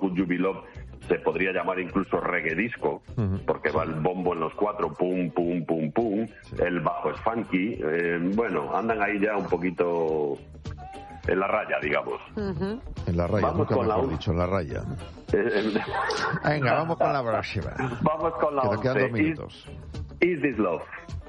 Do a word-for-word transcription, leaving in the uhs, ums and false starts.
Could You Be Love se podría llamar incluso reggae disco, uh-huh. porque va el bombo en los cuatro, pum, pum, pum, pum, sí. el bajo es funky, eh, bueno, andan ahí ya un poquito en la raya, digamos. Uh-huh. En la raya, vamos nunca con mejor la... dicho, en la raya. Venga, vamos con la próxima. Vamos con la que te quedan dos once. minutos. Is, is This Love?